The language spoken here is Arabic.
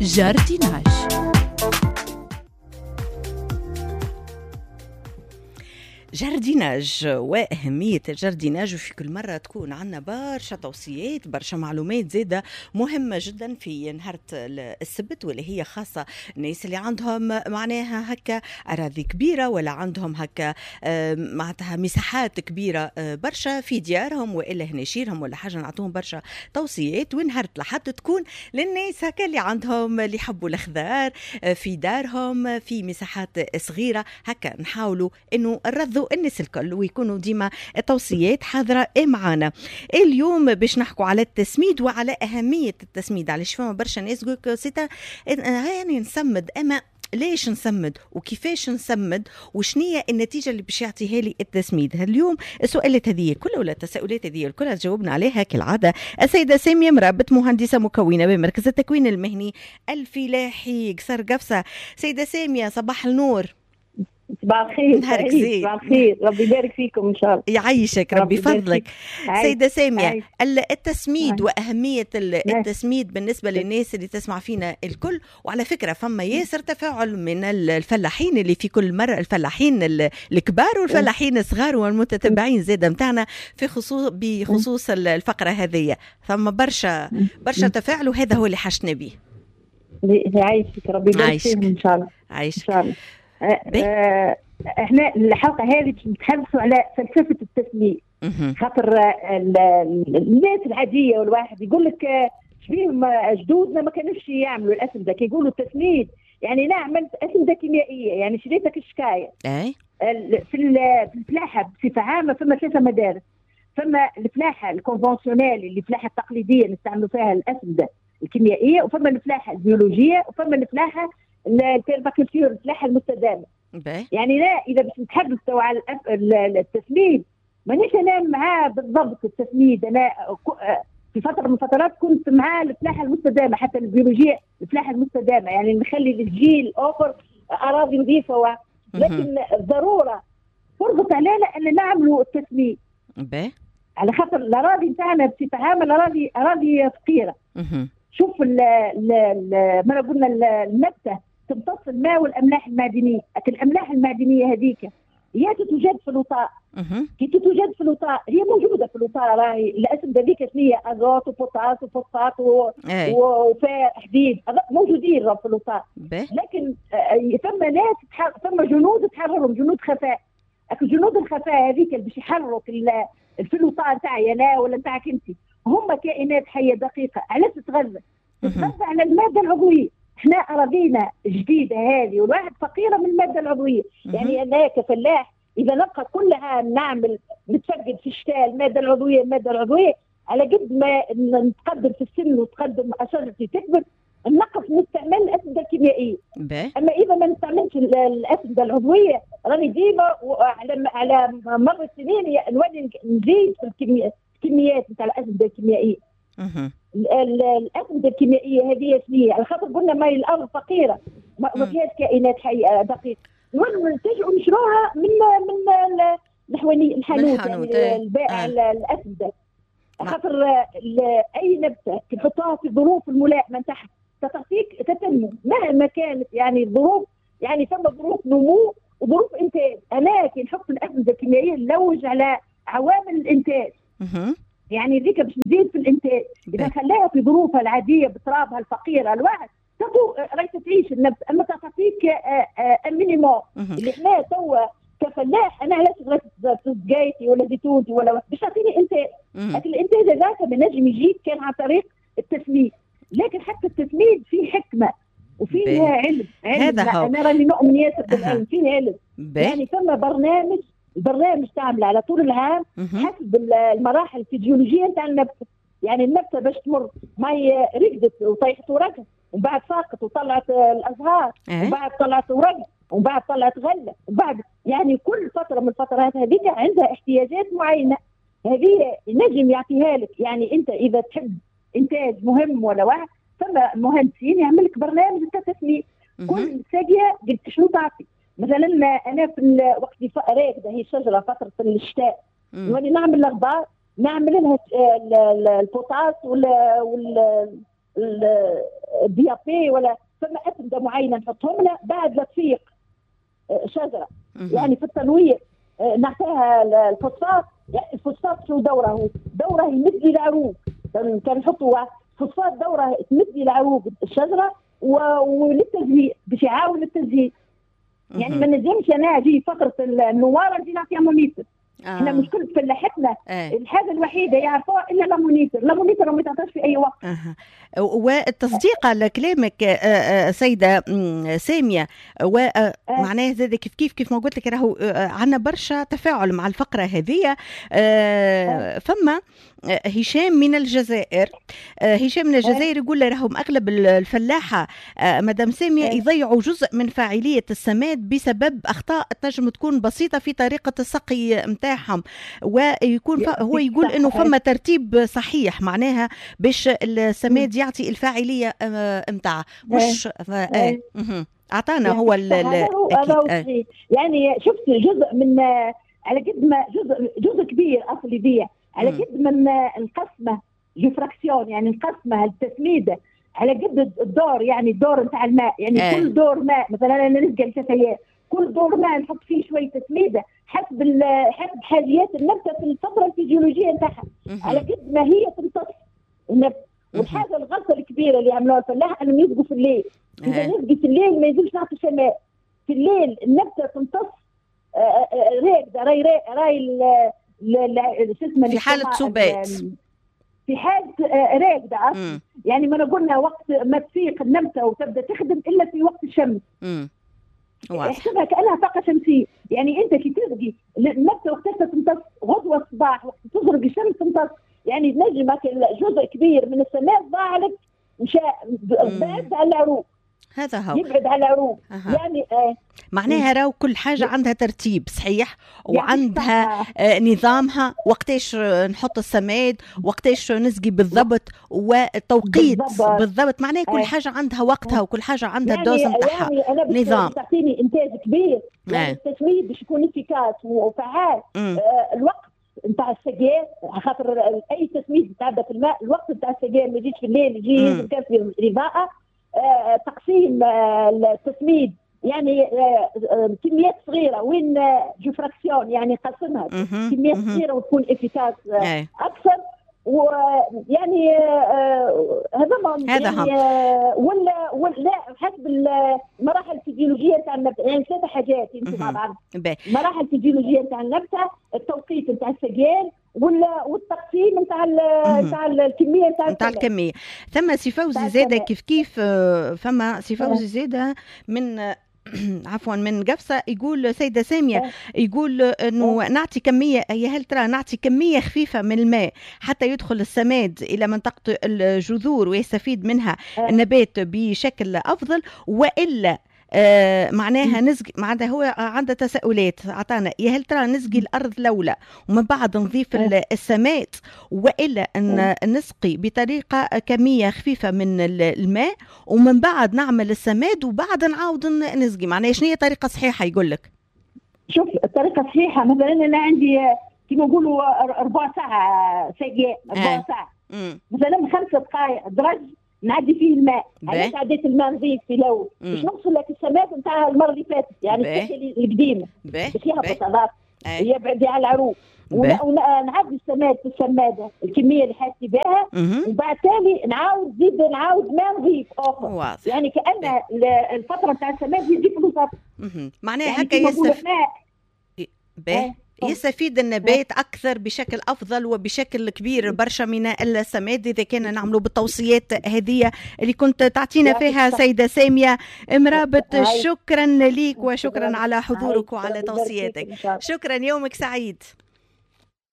جارديناج. جارديناج وأهمية الجارديناج، وفي كل مرة تكون عنا برشا توصيات، برشا معلومات زادة مهمة جدا في نهار السبت، واللي هي خاصة الناس اللي عندهم معناها هكا أراضي كبيرة، ولا عندهم هكا معناتها مساحات كبيرة برشا في ديارهم، وإلا هناشيرهم ولا حاجة، نعطوهم برشا توصيات. ونهار الأحد تكون للناس هكا اللي عندهم اللي يحبوا الخضار في دارهم في مساحات صغيرة، هكا نحاولوا إنه نرضوا الناس الكل ويكونوا ديما التوصيات حاضرة معنا. اليوم باش نحكوا على التسميد وعلى أهمية التسميد. علاش فما برشا ناس يقولك سيتا يعني نسمد، أما ليش نسمد وكيفاش نسمد وشنية النتيجة اللي باش يعطيها لي التسميد؟ اليوم السؤالات هذه كلها ولا التساؤلات هذه كلها جاوبنا عليها كالعادة السيدة سامية مرابط، مهندسة مكونة بمركز التكوين المهني الفلاحي قصر قفصة. سيدة سامية صباح النور. صباح الخير. نهارك زين. صباح الخير، ربي يبارك فيكم ان شاء الله. يعيشك ربي فضلك. سيدة سامية، التسميد وأهمية التسميد بالنسبة للناس اللي تسمع فينا الكل. وعلى فكرة فما ياسر تفاعل من الفلاحين اللي في كل مرة، الفلاحين الكبار والفلاحين الصغار والمتتبعين زادة متاعنا في بخصوص الفقرة هذه، فما برشا تفاعل، وهذا هو اللي حشنا به. يعيشك ربي يبارك فيهم ان شاء الله. عايشك. ان شاء الله. احنا الحلقه هذه نتحدثوا على فلسفه التسميد، خاطر الناس العاديه والواحد يقول لك شبيهم جدودنا ما كانوش يعملوا الاسمده، كي يقولوا التسميد يعني لا عملت اسمده كيميائيه، يعني شريتك الشكايه. في الفلاحه بصفه عامه فما 3 مدارس. فما الفلاحه الكونفنسيونيل اللي الفلاحه التقليديه نستعملوا فيها الاسمده الكيميائيه، وفما الفلاحه البيولوجيه، وفما الفلاحه البيرماكولتور الفلاحه المستدامه. يعني لا اذا باش نتحدثوا على التسميد مانيش انا معاه بالضبط. التسميد انا في فتره من الفترات كنت مع الفلاحه المستدامه، حتى البيولوجيه الفلاحه المستدامه، يعني نخلي للجيل الاخر اراضي نظيفه، لكن الضروره فرضت علينا ان نعملوا التسميد على خاطر الاراضي نتاعنا بصفه عامه اراضي فقيره. شوف ما قلنا النبته تمتص الماء والاملاح المعدنيه، لكن الاملاح المعدنيه هذيك هي تتوجد في الوطاء. كي تتوجد في الوطاء هي موجوده في الوطاء، راهي الاسمده ذيك هي ازوت وبوتاس وفوسفات وفاء حديد موجودين في الوطاء. لكن ثم ناس ثم جنود تحررهم، جنود خفاء. لكن جنود الخفاء هذيك اللي باش يحرروا في الوطاء نتاعي انا ولا نتاعك انت، هم كائنات حيه دقيقه. علاش تتغذى على الماده العضويه؟ احنا اراضينا جديده هذه والواحد فقيره من الماده العضويه. يعني انا كفلاح اذا نبقى كلها نعمل نتفقد في الشتاء الماده العضويه على قد ما نتقدم في السن وتقدم شجرتي تكبر نقص نستعمل الاسمده الكيميائيه. اما اذا ما نستعملش الاسمده العضويه راني ديما على مر السنين نولي نزيد في الكميات نتاع الاسمده الكيميائيه. الاسمده الكيميائيه هذه شنو؟ على خاطر قلنا ما الارض فقيره ما فيهاش كائنات حيه دقيقه، نلتجئوا نشروها من الحانوت يعني البائع الاسمده. خاطر اي نبته تحطها في الظروف الملائمه نتاعها تعطيك تتنمو مهما كانت. يعني الظروف يعني ثم ظروف نمو وظروف انتاج. انا كي نحط الاسمده الكيميائيه نلوج على عوامل الانتاج. يعني ذيك باش نزيد في الانتاج. اذا خلاها في ظروفها العاديه بترابها الفقيره الواحد راهي تعيش النفس، اما تعطيك المينيموم اللي احنا توا كفلاح. انا علاش بغيت سقايتي ولا زيتونتي ولا باش تعطيني انتاج، لكن الانتاج هذاك ما نجم يجيك كان عن طريق التسميد. لكن حتى التسميد فيه حكمه وفيه علم. انا راني نؤمن ياسر بالعلم، فيه علم. يعني ثم البرنامج تعمل على طول العام حسب المراحل الفيزيولوجيه نتاع النبته. يعني النبته باش تمر ماي رقدت وطيحت ورقها، ومن بعد ساقط وطلعت الازهار، ومن بعد طلعت ورق، ومن بعد طلعت غله، ومن بعد يعني كل فتره من الفترات هذيك عندها احتياجات معينه. هذه نجم يعطيها لك. يعني انت اذا تحب انتاج مهم ولا واحد ثم مهندسين يعمل لك برنامج التسميد. كل ساقيه قلت شنو تعطي. مثلا انا في وقت راكده هي الشجره فتره الشتاء نولي نعمل الغبار، نعمل لها البوتاس دي بي ولا ثم اسمده معينه نحطهم لها بعد لا تفيق شجره. يعني في التنوير نعطيها الفوسفات. يعني الفوسفات شو دوره؟ دوره يمد لي العروق. كان نحطوا فوسفات دوره تمد لي العروق الشجره وللتزهير باش يعاون التزهير. يعني ما نجمش انا اجي فتره النوار نجي نعطيها مونيتر. احنا مشكله فلاحتنا الحاجه الوحيده يعرفوها الا لامونيتر وما تعطاش في اي وقت. والتصديق على كلامك سيده ساميه ومعناه زاد كيف ما قلت لك راهو عندنا برشا تفاعل مع الفقره هذه. فما هشام من الجزائر. هشام من الجزائر يقول راهم اغلب الفلاحه مدام ساميه يضيعوا جزء من فاعليه السماد بسبب اخطاء تنجم تكون بسيطه في طريقه السقي نتاعهم، ويكون هو يقول انه فما ترتيب صحيح معناها باش السماد يعطي الفاعليه نتاعه مش اعطانا هو اكيد. يعني شفت جزء من على قد ما جزء كبير اصل يضيع على قد من القسمه جفراكسيون، يعني القسمه التسميده على قد الدور. يعني الدور نتاع الماء، يعني كل دور ماء مثلا انا نلقى الكفايات كل دور ماء نحط فيه شويه تسميده حسب حاجيات النبته في الفتره الفيزيولوجيه نتاعها على قد ما هي تمتص النبته. والحاجه الغلطه الكبيره اللي عملوها الفلاحه انهم يسقوا في الليل. اذا نسقي في الليل ما يلزمش نعطي سماء في الليل، النبته تمتص راكده راي شو اسمه في حاله سبات، في حاله راكده اصلا. يعني ما قلنا وقت ما تفيق النبته وتبدا تخدم الا في وقت الشمس. احسبها كانها طاقه شمسيه. يعني انت كي تسقي النبته وقتها تمتص غدوه الصباح وقت تزرق الشمس تمتص. يعني نجمك جزء كبير من السماء ضاع لك مشى بعد على العروق. هذا هو يبعد على العروق. يعني معناها راو كل حاجة عندها ترتيب صحيح وعندها نظامها، وقتاش نحط السماد وقتاش نسقي بالضبط والتوقيت بالضبط. معناها كل حاجة عندها وقتها وكل حاجة عندها الدوز نتاعها. يعني أنا نظام تعطيني إنتاج كبير. يعني التسميد باش يكون افيكاس وفعال. الوقت نتاع السقيان خاطر اي تسميد يتعدى في الماء، الوقت نتاع السقيان ما يجيش في الليل، يجي يلزم كان في الاضاءه. تقسيم التسميد يعني كميات صغيره وين جفراكسيون يعني قسمها كميات صغيره وتكون افيكاس اكثر. ويعني هذا يعني ولا حسب المراحل الفيزيولوجيه تاع النبته. يعني ثلاث حاجات يمكن مع بعض. المراحل الفيزيولوجيه تاع النبته، التوقيت نتاع السقيان والتقسيم نتاع الكميه نتاع الكميه. ثم سي فوزي زاده كيف فما سي فوزي زاده من عفوا من قفصة يقول سيدة سامية يقول انه نعطي كمية، هل ترى نعطي كمية خفيفة من الماء حتى يدخل السماد الى منطقة الجذور ويستفيد منها النبات بشكل افضل، والا معناها نسقي معناها هو عنده تساؤلات عطانا هل ترى نسقي الارض الاولى ومن بعد نضيف السماد، والا ان نسقي بطريقه كميه خفيفه من الماء ومن بعد نعمل السماد وبعد نعاود نسقي. معناها شنو هي الطريقه الصحيحه يقول لك؟ شوف الطريقه الصحيحه مثلا انا عندي كما نقولوا ربع ساعه سقيان، ربع ساعه مثلا 5 دقائق درج نعدي فيه الماء. علاش عديت الماء نضيف في الاول باش نوصل لك السماد نتاع المره اللي فاتت، يعني السكه القديمه باش يهبط هذاك يبعد على العروق. ونعدي السماد في السماده الكميه اللي حاسي بها، وبعد تالي نعاود ما نضيف اخر. يعني كأن الفتره نتاع السماد يجي في الوسط. معناها يعني هكا يستفيد النبات أكثر بشكل أفضل وبشكل كبير برشا من السماد إذا كان نعملوا بالتوصيات هذه اللي كنت تعطينا فيها سيدة سامية مرابط. شكرا لك وشكرا على حضورك وعلى توصياتك. شكرا، يومك سعيد.